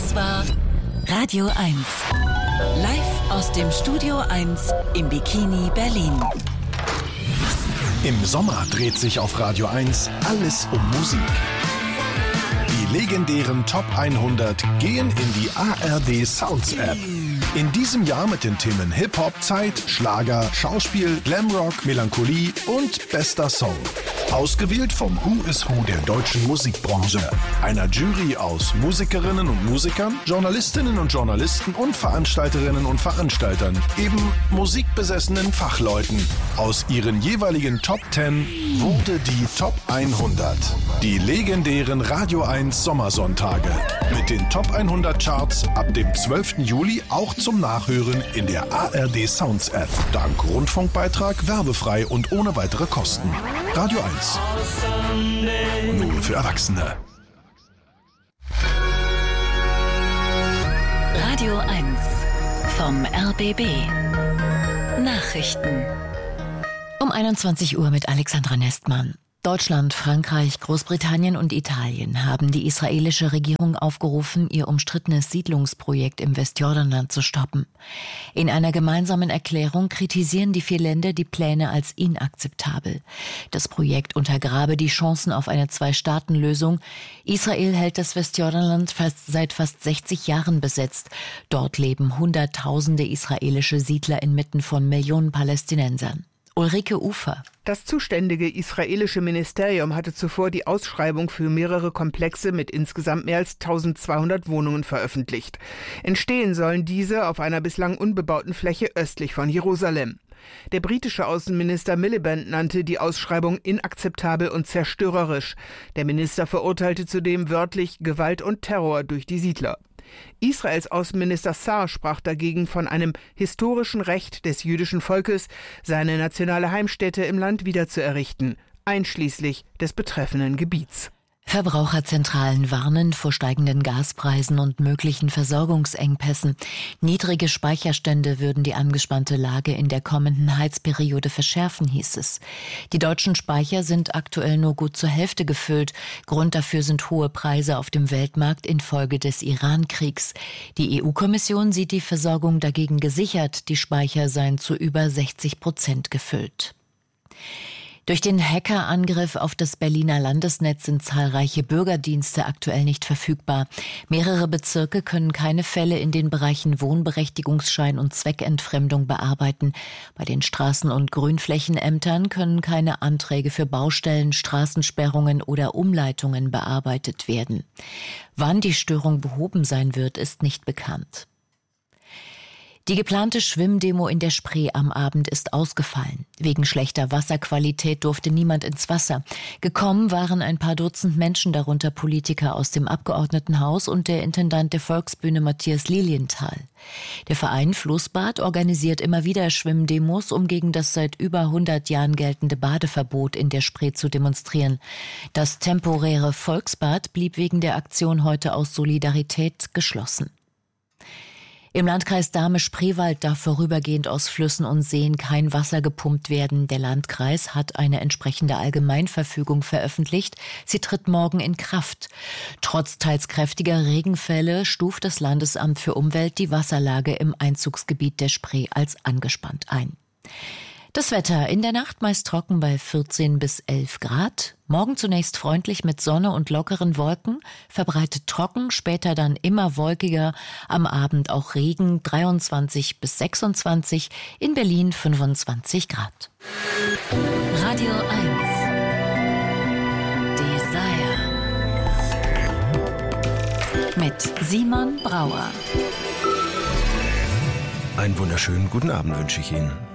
Das war Radio 1. Live aus dem Studio 1 im Bikini Berlin. Im Sommer dreht sich auf Radio 1 alles um Musik. Die legendären Top 100 gehen in die ARD Sounds App. In diesem Jahr mit den Themen Hip-Hop, Zeit, Schlager, Schauspiel, Glamrock, Melancholie und bester Song. Ausgewählt vom Who is Who der deutschen Musikbranche. Einer Jury aus Musikerinnen und Musikern, Journalistinnen und Journalisten und Veranstalterinnen und Veranstaltern. Eben musikbesessenen Fachleuten. Aus ihren jeweiligen Top 10 wurde die Top 100. Die legendären Radio 1 Sommersonntage. Mit den Top 100 Charts ab dem 12. Juli auch zum Nachhören in der ARD Sounds App. Dank Rundfunkbeitrag, werbefrei und ohne weitere Kosten. Radio 1. Nur für Erwachsene. Radio 1 vom RBB. Nachrichten. Um 21 Uhr mit Alexandra Nestmann. Deutschland, Frankreich, Großbritannien und Italien haben die israelische Regierung aufgerufen, ihr umstrittenes Siedlungsprojekt im Westjordanland zu stoppen. In einer gemeinsamen Erklärung kritisieren die 4 Länder die Pläne als inakzeptabel. Das Projekt untergrabe die Chancen auf eine 2-Staaten-Lösung. Israel hält das Westjordanland seit fast 60 Jahren besetzt. Dort leben Hunderttausende israelische Siedler inmitten von Millionen Palästinensern. Ulrike Ufer. Das zuständige israelische Ministerium hatte zuvor die Ausschreibung für mehrere Komplexe mit insgesamt mehr als 1200 Wohnungen veröffentlicht. Entstehen sollen diese auf einer bislang unbebauten Fläche östlich von Jerusalem. Der britische Außenminister Miliband nannte die Ausschreibung inakzeptabel und zerstörerisch. Der Minister verurteilte zudem wörtlich Gewalt und Terror durch die Siedler. Israels Außenminister Saar sprach dagegen von einem historischen Recht des jüdischen Volkes, seine nationale Heimstätte im Land wiederzuerrichten, einschließlich des betreffenden Gebiets. Verbraucherzentralen warnen vor steigenden Gaspreisen und möglichen Versorgungsengpässen. Niedrige Speicherstände würden die angespannte Lage in der kommenden Heizperiode verschärfen, hieß es. Die deutschen Speicher sind aktuell nur gut zur Hälfte gefüllt. Grund dafür sind hohe Preise auf dem Weltmarkt infolge des Iran-Kriegs. Die EU-Kommission sieht die Versorgung dagegen gesichert. Die Speicher seien zu über 60% gefüllt. Durch den Hackerangriff auf das Berliner Landesnetz sind zahlreiche Bürgerdienste aktuell nicht verfügbar. Mehrere Bezirke können keine Fälle in den Bereichen Wohnberechtigungsschein und Zweckentfremdung bearbeiten. Bei den Straßen- und Grünflächenämtern können keine Anträge für Baustellen, Straßensperrungen oder Umleitungen bearbeitet werden. Wann die Störung behoben sein wird, ist nicht bekannt. Die geplante Schwimmdemo in der Spree am Abend ist ausgefallen. Wegen schlechter Wasserqualität durfte niemand ins Wasser. Gekommen waren ein paar Dutzend Menschen, darunter Politiker aus dem Abgeordnetenhaus und der Intendant der Volksbühne Matthias Lilienthal. Der Verein Flussbad organisiert immer wieder Schwimmdemos, um gegen das seit über 100 Jahren geltende Badeverbot in der Spree zu demonstrieren. Das temporäre Volksbad blieb wegen der Aktion heute aus Solidarität geschlossen. Im Landkreis Dahme-Spreewald darf vorübergehend aus Flüssen und Seen kein Wasser gepumpt werden. Der Landkreis hat eine entsprechende Allgemeinverfügung veröffentlicht. Sie tritt morgen in Kraft. Trotz teils kräftiger Regenfälle stuft das Landesamt für Umwelt die Wasserlage im Einzugsgebiet der Spree als angespannt ein. Das Wetter in der Nacht meist trocken bei 14 bis 11 Grad. Morgen zunächst freundlich mit Sonne und lockeren Wolken, verbreitet trocken, später dann immer wolkiger, am Abend auch Regen, 23 bis 26, in Berlin 25 Grad. Radio 1 Desire mit Simon Brauer. Einen wunderschönen guten Abend wünsche ich Ihnen.